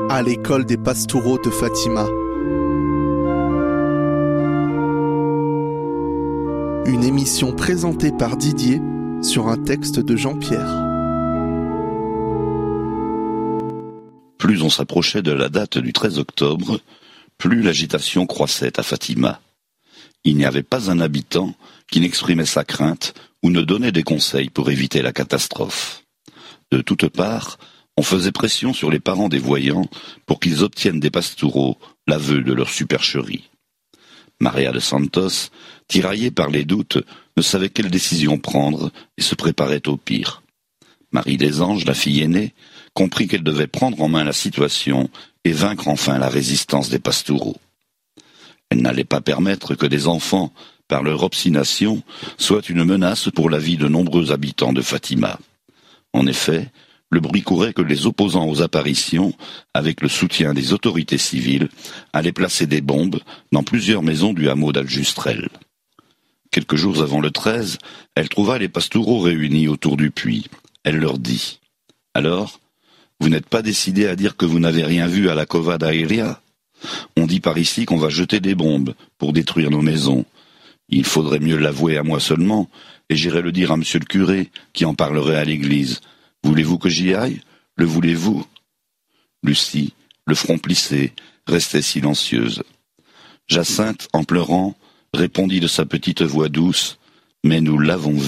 à l'école des Pastoureaux de Fatima. Une émission présentée par Didier sur un texte de Jean-Pierre. Plus on s'approchait de la date du 13 octobre, plus l'agitation croissait à Fatima. Il n'y avait pas un habitant qui n'exprimait sa crainte ou ne donnait des conseils pour éviter la catastrophe. De toutes parts, on faisait pression sur les parents des voyants pour qu'ils obtiennent des pastoureaux l'aveu de leur supercherie. Maria de Santos, tiraillée par les doutes, ne savait quelle décision prendre et se préparait au pire. Marie des Anges, la fille aînée, comprit qu'elle devait prendre en main la situation et vaincre enfin la résistance des pastoureaux. Elle n'allait pas permettre que des enfants, par leur obstination, soient une menace pour la vie de nombreux habitants de Fatima. En effet, le bruit courait que les opposants aux apparitions, avec le soutien des autorités civiles, allaient placer des bombes dans plusieurs maisons du hameau d'Aljustrel. Quelques jours avant le 13, elle trouva les pastoureaux réunis autour du puits. Elle leur dit « Alors, vous n'êtes pas décidés à dire que vous n'avez rien vu à la cova d'Aïria ? On dit par ici qu'on va jeter des bombes pour détruire nos maisons. Il faudrait mieux l'avouer à moi seulement, et j'irai le dire à monsieur le curé, qui en parlerait à l'église. Voulez-vous que j'y aille ? Le voulez-vous » Lucie, le front plissé, restait silencieuse. Jacinthe, en pleurant, répondit de sa petite voix douce « Mais nous l'avons vu ».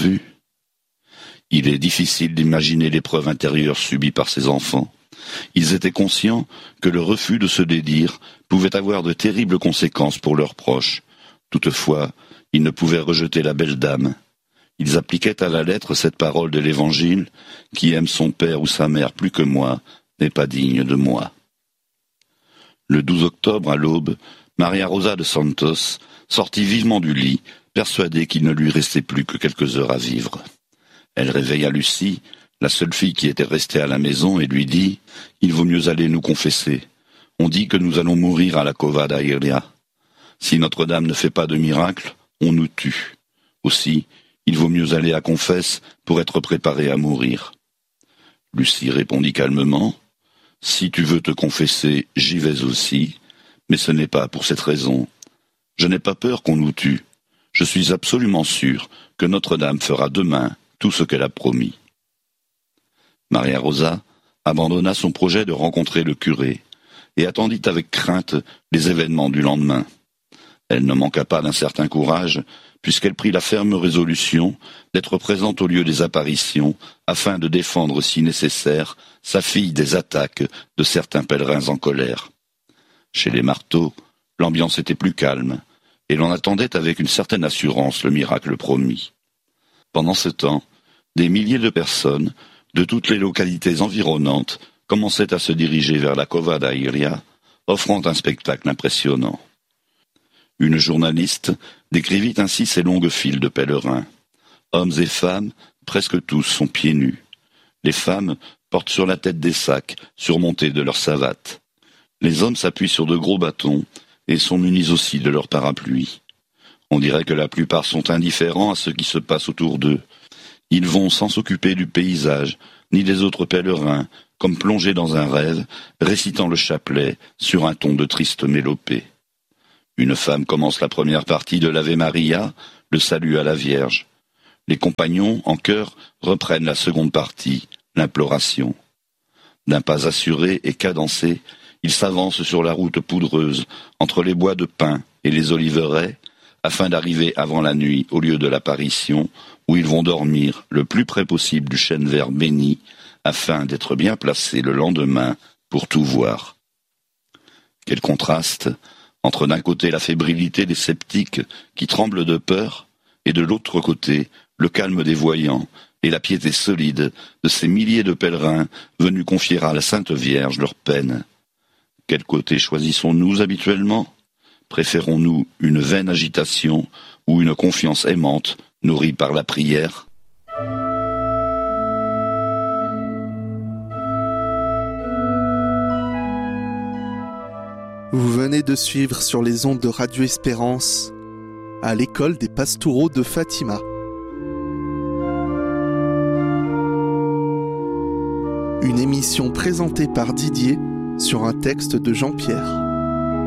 Il est difficile d'imaginer l'épreuve intérieure subie par ces enfants. Ils étaient conscients que le refus de se dédire pouvait avoir de terribles conséquences pour leurs proches. Toutefois, ils ne pouvaient rejeter la belle dame. Ils appliquaient à la lettre cette parole de l'Évangile « Qui aime son père ou sa mère plus que moi n'est pas digne de moi ». Le 12 octobre, à l'aube, Maria Rosa de Santos sortit vivement du lit, persuadée qu'il ne lui restait plus que quelques heures à vivre. Elle réveilla Lucie, la seule fille qui était restée à la maison, et lui dit « Il vaut mieux aller nous confesser. On dit que nous allons mourir à la cova d'Aïria. Si Notre-Dame ne fait pas de miracle, on nous tue. Aussi, il vaut mieux aller à confesse pour être préparé à mourir. » Lucie répondit calmement « Si tu veux te confesser, j'y vais aussi, mais ce n'est pas pour cette raison. Je n'ai pas peur qu'on nous tue. Je suis absolument sûr que Notre-Dame fera demain tout ce qu'elle a promis. » Maria Rosa abandonna son projet de rencontrer le curé et attendit avec crainte les événements du lendemain. Elle ne manqua pas d'un certain courage, puisqu'elle prit la ferme résolution d'être présente au lieu des apparitions, afin de défendre, si nécessaire, sa fille des attaques de certains pèlerins en colère. Chez les Marteaux, l'ambiance était plus calme, et l'on attendait avec une certaine assurance le miracle promis. Pendant ce temps, des milliers de personnes, de toutes les localités environnantes, commençaient à se diriger vers la cova d'Aïria, offrant un spectacle impressionnant. Une journaliste décrivit ainsi ces longues files de pèlerins. Hommes et femmes, presque tous sont pieds nus. Les femmes portent sur la tête des sacs surmontés de leurs savates. Les hommes s'appuient sur de gros bâtons et sont munis aussi de leurs parapluies. On dirait que la plupart sont indifférents à ce qui se passe autour d'eux. Ils vont sans s'occuper du paysage, ni des autres pèlerins, comme plongés dans un rêve, récitant le chapelet sur un ton de triste mélopée. Une femme commence la première partie de l'Ave Maria, le salut à la Vierge. Les compagnons, en chœur, reprennent la seconde partie, l'imploration. D'un pas assuré et cadencé, ils s'avancent sur la route poudreuse, entre les bois de pin et les oliveraies, afin d'arriver avant la nuit au lieu de l'apparition, où ils vont dormir le plus près possible du chêne vert béni, afin d'être bien placés le lendemain pour tout voir. Quel contraste entre d'un côté la fébrilité des sceptiques qui tremblent de peur, et de l'autre côté le calme des voyants et la piété solide de ces milliers de pèlerins venus confier à la Sainte Vierge leurs peines. Quel côté choisissons-nous habituellement ? Préférons-nous une vaine agitation ou une confiance aimante nourrie par la prière ? Vous venez de suivre sur les ondes de Radio Espérance à l'école des Pastoureaux de Fatima. Une émission présentée par Didier sur un texte de Jean-Pierre.